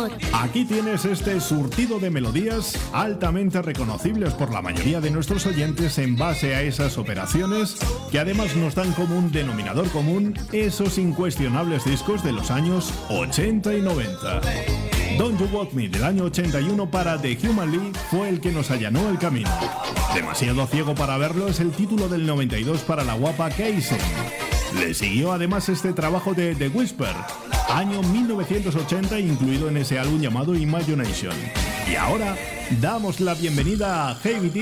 Robot. Aquí tienes este surtido de melodías altamente reconocibles por la mayoría de nuestros oyentes en base a esas operaciones que además nos dan como un denominador común esos incuestionables discos de los años 80 y 90. Don't You Want Me del año 81 para The Human League fue el que nos allanó el camino. Demasiado ciego para verlo es el título del 92 para la guapa Casey. Le siguió además este trabajo de The Whisper, año 1980, incluido en ese álbum llamado Imagination. Y ahora damos la bienvenida a Heavy D